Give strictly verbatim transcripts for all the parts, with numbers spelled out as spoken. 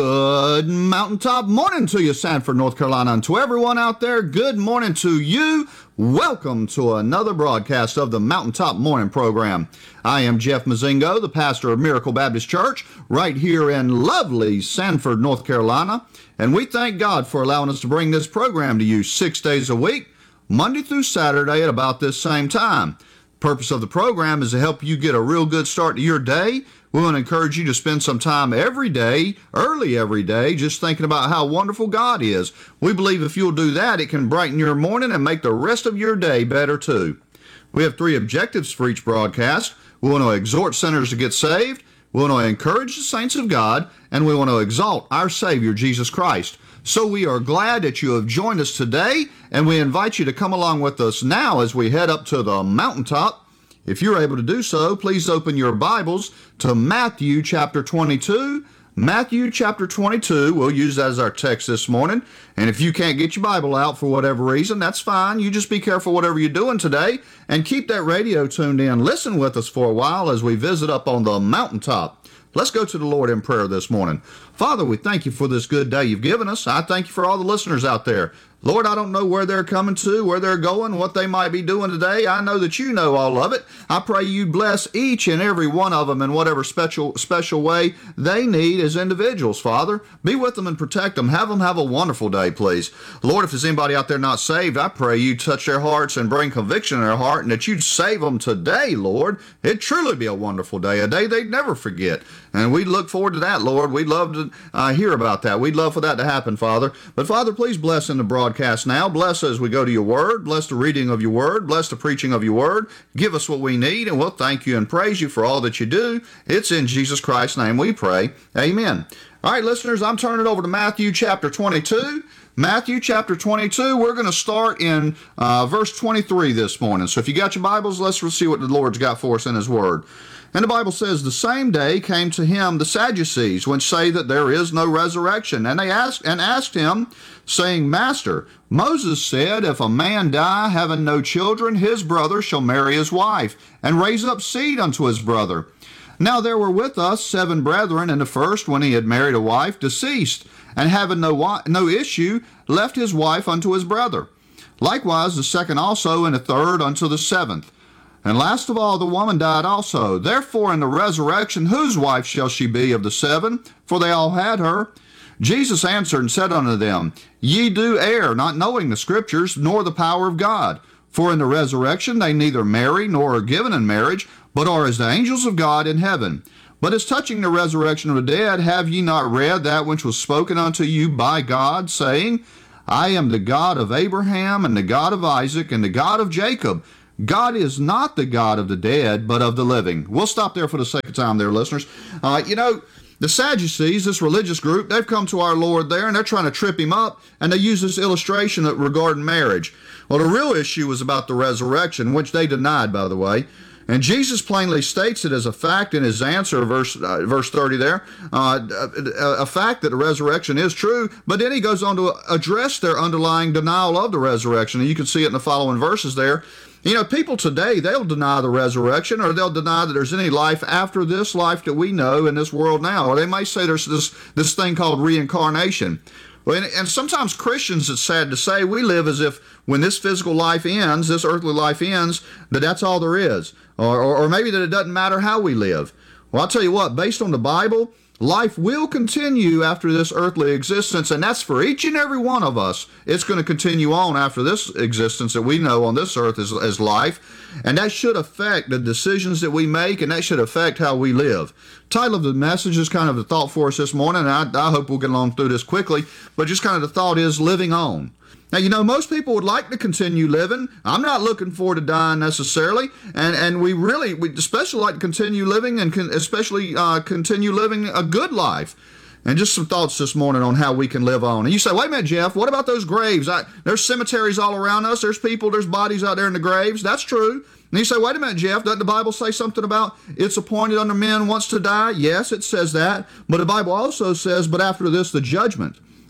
Good mountaintop morning to you, Sanford, North Carolina, and to everyone out there, good morning to you. Welcome to another broadcast of the Mountaintop Morning Program. I am Jeff Mazingo, the pastor of Miracle Baptist Church, right here in lovely Sanford, North Carolina, and we thank God for allowing us to bring this program to you six days a week, Monday through Saturday at about this same time. The purpose of the program is to help you get a real good start to your day. We want to encourage you to spend some time every day, early every day, just thinking about how wonderful God is. We believe if you'll do that, it can brighten your morning and make the rest of your day better too. We have three objectives for each broadcast. We want to exhort sinners to get saved, we want to encourage the saints of God, and we want to exalt our Savior, Jesus Christ. So we are glad that you have joined us today, and we invite you to come along with us now as we head up to the mountaintop. If you're able to do so, please open your Bibles to Matthew chapter twenty-two. Matthew chapter twenty-two, we'll use that as our text this morning. And if you can't get your Bible out for whatever reason, that's fine. You just be careful whatever you're doing today and keep that radio tuned in. Listen with us for a while as we visit up on the mountaintop. Let's go to the Lord in prayer this morning. Father, we thank you for this good day you've given us. I thank you for all the listeners out there. Lord, I don't know where they're coming to, where they're going, what they might be doing today. I know that you know all of it. I pray you bless each and every one of them in whatever special special way they need as individuals, Father. Be with them and protect them. Have them have a wonderful day, please. Lord, if there's anybody out there not saved, I pray you touch their hearts and bring conviction in their heart and that you'd save them today, Lord. It'd truly be a wonderful day, a day they'd never forget. And we look forward to that, Lord. We'd love to uh, hear about that. We'd love for that to happen, Father. But, Father, please bless in the broadcast now. Bless as we go to your word. Bless the reading of your word. Bless the preaching of your word. Give us what we need, and we'll thank you and praise you for all that you do. It's in Jesus Christ's name we pray. Amen. All right, listeners, I'm turning it over to Matthew chapter twenty-two. Matthew chapter twenty-two, we're going to start in uh, verse twenty-three this morning. So if you got your Bibles, let's see what the Lord's got for us in his word. And the Bible says, the same day came to him the Sadducees, which say that there is no resurrection. And they asked and asked him, saying, Master, Moses said, if a man die having no children, his brother shall marry his wife, and raise up seed unto his brother. Now there were with us seven brethren, and the first, when he had married a wife, deceased, and having no, wi- no issue, left his wife unto his brother. Likewise the second also, and the third unto the seventh. And last of all, the woman died also. Therefore, in the resurrection, whose wife shall she be of the seven? For they all had her. Jesus answered and said unto them, Ye do err, not knowing the Scriptures, nor the power of God. For in the resurrection they neither marry nor are given in marriage, but are as the angels of God in heaven. But as touching the resurrection of the dead, have ye not read that which was spoken unto you by God, saying, I am the God of Abraham, and the God of Isaac, and the God of Jacob. God is not the God of the dead, but of the living. We'll stop there for the sake of time there, listeners. Uh, you know, the Sadducees, this religious group, they've come to our Lord there, and they're trying to trip him up, and they use this illustration regarding marriage. Well, the real issue was about the resurrection, which they denied, by the way. And Jesus plainly states it as a fact in his answer, verse uh, verse thirty there, uh, a, a fact that the resurrection is true, but then he goes on to address their underlying denial of the resurrection, and you can see it in the following verses there. You know, people today, they'll deny the resurrection, or they'll deny that there's any life after this life that we know in this world now, or they might say there's this, this thing called reincarnation. Well, and, and sometimes Christians, it's sad to say, we live as if when this physical life ends, this earthly life ends, that that's all there is. Or, or, or maybe that it doesn't matter how we live. Well, I'll tell you what, based on the Bible, life will continue after this earthly existence, and that's for each and every one of us. It's going to continue on after this existence that we know on this earth as, as life, and that should affect the decisions that we make, and that should affect how we live. Title of the message is kind of the thought for us this morning, and I, I hope we'll get along through this quickly, but just kind of the thought is living on. Now, you know, most people would like to continue living. I'm not looking forward to dying necessarily, and and we really, we especially like to continue living, and can especially uh, continue living a good life. And just some thoughts this morning on how we can live on. And you say, wait a minute, Jeff, what about those graves? I, there's cemeteries all around us. There's people, there's bodies out there in the graves. That's true. And you say, wait a minute, Jeff, doesn't the Bible say something about it's appointed unto men once to die? Yes, it says that. But the Bible also says, but after this, the judgment.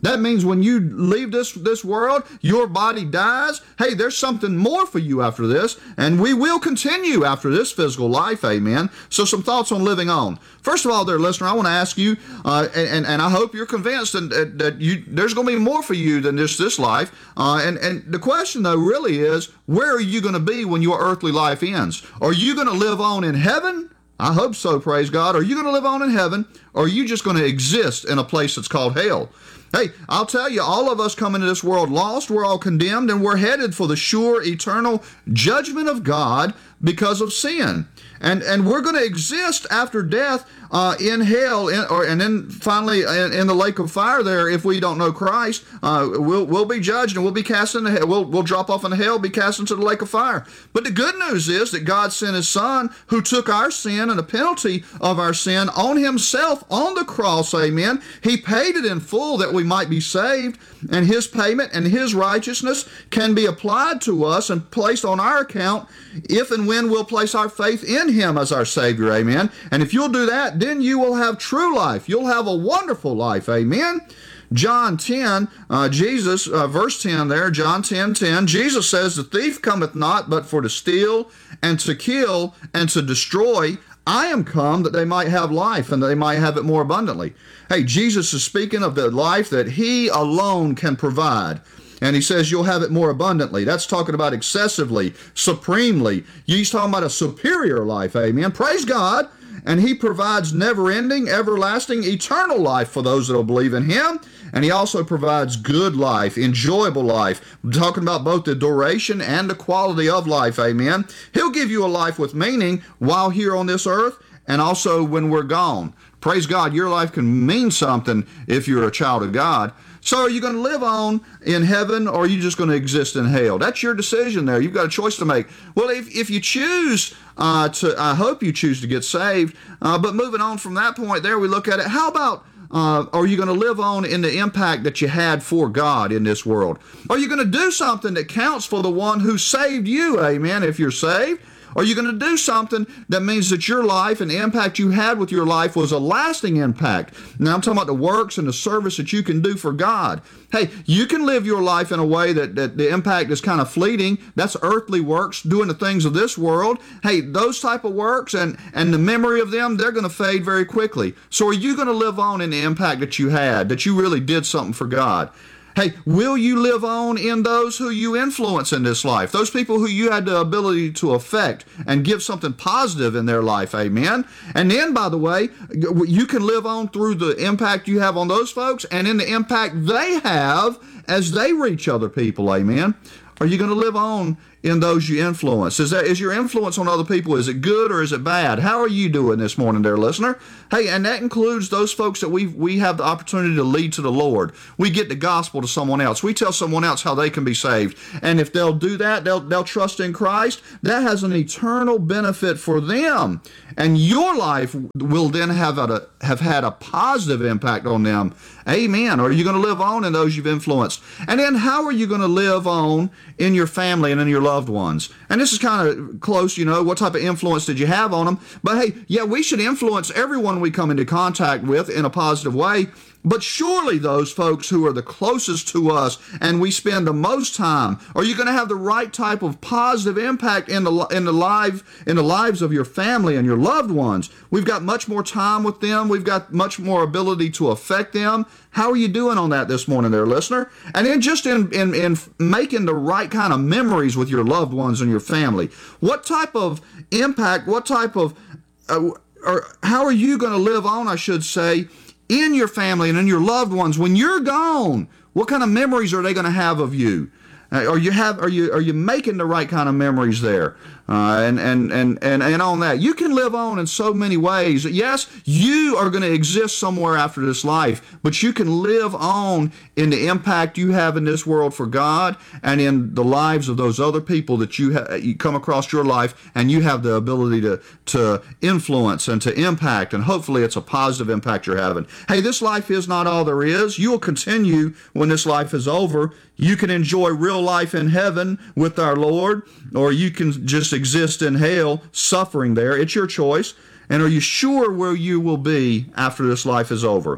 That means when you leave this, this world, your body dies. Hey, there's something more for you after this, and we will continue after this physical life, amen. So some thoughts on living on. First of all, there, listener, I want to ask you, uh, and, and I hope you're convinced that, that you, there's going to be more for you than just this life. Uh, and, and the question, though, really is, where are you going to be when your earthly life ends? Are you going to live on in heaven? I hope so, praise God. Are you going to live on in heaven, or are you just going to exist in a place that's called hell? Hey, I'll tell you, all of us come into this world lost, we're all condemned, and we're headed for the sure eternal judgment of God because of sin. And and we're going to exist after death uh, in hell, in, or and then finally in, in the lake of fire there. If we don't know Christ, uh, we'll we'll be judged and we'll be cast into hell. We'll we'll drop off into hell, be cast into the lake of fire. But the good news is that God sent His Son, who took our sin and the penalty of our sin on Himself on the cross. Amen. He paid it in full that we might be saved, and His payment and His righteousness can be applied to us and placed on our account if and when we'll place our faith in Him as our Savior, amen. And if you'll do that, then you will have true life. You'll have a wonderful life, amen. John ten, uh, Jesus, uh, verse ten there, John ten, ten, Jesus says, "The thief cometh not but for to steal and to kill and to destroy. I am come that they might have life and that they might have it more abundantly." Hey, Jesus is speaking of the life that He alone can provide. And He says you'll have it more abundantly. That's talking about excessively, supremely. He's talking about a superior life, amen. Praise God. And He provides never-ending, everlasting, eternal life for those that will believe in Him. And He also provides good life, enjoyable life. I'm talking about both the duration and the quality of life, amen. He'll give you a life with meaning while here on this earth and also when we're gone. Praise God, your life can mean something if you're a child of God. So are you going to live on in heaven, or are you just going to exist in hell? That's your decision there. You've got a choice to make. Well, if, if you choose uh, to, I hope you choose to get saved. Uh, but moving on from that point there, we look at it. How about, uh, are you going to live on in the impact that you had for God in this world? Are you going to do something that counts for the one who saved you, amen, if you're saved? Are you going to do something that means that your life and the impact you had with your life was a lasting impact? Now, I'm talking about the works and the service that you can do for God. Hey, you can live your life in a way that, that the impact is kind of fleeting. That's earthly works, doing the things of this world. Hey, those type of works and, and the memory of them, they're going to fade very quickly. So are you going to live on in the impact that you had, that you really did something for God? Hey, will you live on in those who you influence in this life? Those people who you had the ability to affect and give something positive in their life, amen? And then, by the way, you can live on through the impact you have on those folks and in the impact they have as they reach other people, amen? Are you going to live on in those you influence? Is that is your influence on other people, is it good or is it bad? How are you doing this morning there, listener? Hey, and that includes those folks that we we have the opportunity to lead to the Lord. We get the gospel to someone else. We tell someone else how they can be saved. And if they'll do that, they'll they'll trust in Christ. That has an eternal benefit for them. And your life will then have a, have had a positive impact on them. Amen. Are you going to live on in those you've influenced? And then how are you going to live on in your family and in your loved ones? And this is kind of close, you know, what type of influence did you have on them? But hey, yeah, we should influence everyone we come into contact with in a positive way. But surely those folks who are the closest to us and we spend the most time, are you going to have the right type of positive impact in the in the life in the lives of your family and your loved ones? We've got much more time with them. We've got much more ability to affect them. How are you doing on that this morning there, listener? And then just in, in, in making the right kind of memories with your loved ones and your family. What type of impact, what type of, uh, or how are you going to live on, I should say, in your family and in your loved ones when you're gone? What kind of memories are they going to have of you? Uh, are you have are you are you making the right kind of memories there? Uh, and, and and and and on that, you can live on in so many ways. Yes, you are going to exist somewhere after this life, but you can live on in the impact you have in this world for God and in the lives of those other people that you ha- you come across your life, and you have the ability to to influence and to impact, and hopefully it's a positive impact you're having. Hey, this life is not all there is. You'll continue when this life is over. You can enjoy real life in heaven with our Lord, or you can just exist in hell, suffering there. It's your choice. And are you sure where you will be after this life is over?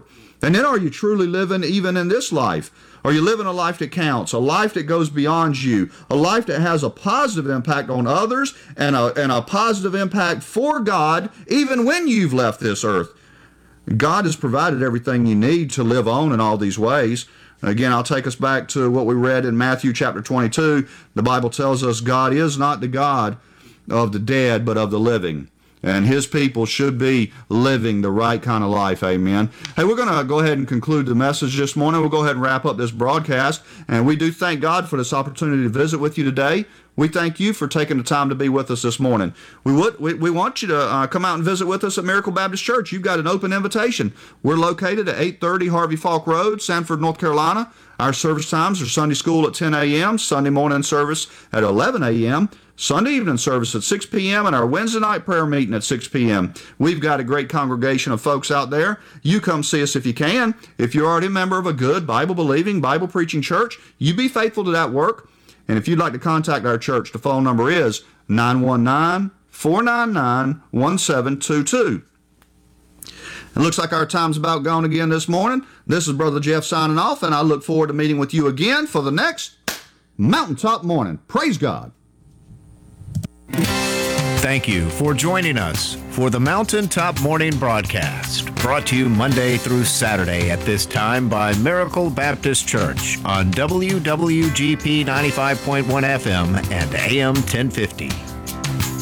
And then are you truly living even in this life? Are you living a life that counts, a life that goes beyond you, a life that has a positive impact on others and a, and a positive impact for God even when you've left this earth? God has provided everything you need to live on in all these ways. And again, I'll take us back to what we read in Matthew chapter twenty-two. The Bible tells us God is not the God of the dead, but of the living. And his people should be living the right kind of life. Amen. Hey, we're going to go ahead and conclude the message this morning. We'll go ahead and wrap up this broadcast. And we do thank God for this opportunity to visit with you today. We thank you for taking the time to be with us this morning. We would we, we want you to uh, come out and visit with us at Miracle Baptist Church. You've got an open invitation. We're located at eight thirty Harvey Falk Road, Sanford, North Carolina. Our service times are Sunday school at ten a.m., Sunday morning service at eleven a.m., Sunday evening service at six p.m., and our Wednesday night prayer meeting at six p.m. We've got a great congregation of folks out there. You come see us if you can. If you're already a member of a good Bible-believing, Bible-preaching church, you be faithful to that work. And if you'd like to contact our church, the phone number is nine one nine, four nine nine, one seven two two. It looks like our time's about gone again this morning. This is Brother Jeff signing off, and I look forward to meeting with you again for the next Mountaintop Morning. Praise God. Thank you for joining us for the Mountaintop Morning Broadcast, brought to you Monday through Saturday at this time by Miracle Baptist Church on W W G P ninety-five point one F M and A M ten fifty.